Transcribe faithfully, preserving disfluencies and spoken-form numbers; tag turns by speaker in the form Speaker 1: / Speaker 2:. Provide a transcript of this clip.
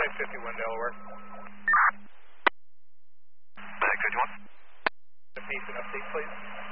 Speaker 1: Mag fifty-one, Delaware.
Speaker 2: Mag fifty-one.
Speaker 1: A piece and update, please.